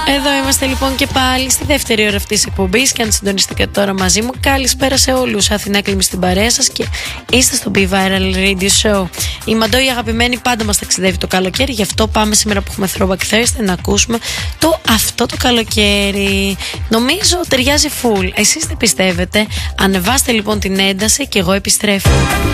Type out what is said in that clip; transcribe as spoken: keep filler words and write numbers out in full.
Εδώ είμαστε λοιπόν και πάλι στη δεύτερη ώρα αυτής της εκπομπής. Και αν συντονιστείτε τώρα μαζί μου, καλησπέρα σε όλους. Αθηνά Κλίμη στην παρέα σας και είστε στο Be Viral Radio Show. Η Μαντώ, η αγαπημένη, πάντα μας ταξιδεύει το καλοκαίρι. Γι' αυτό πάμε σήμερα που έχουμε Throwback Thursday να ακούσουμε το αυτό το καλοκαίρι. Νομίζω ταιριάζει full. Εσείς δεν πιστεύετε? Ανεβάστε λοιπόν την ένταση και εγώ επιστρέφω.